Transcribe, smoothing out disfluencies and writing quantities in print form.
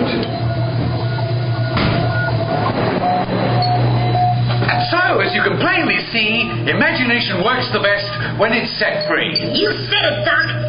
moment. So, as you can plainly see, imagination works the best when it's set free. You said it, Doc.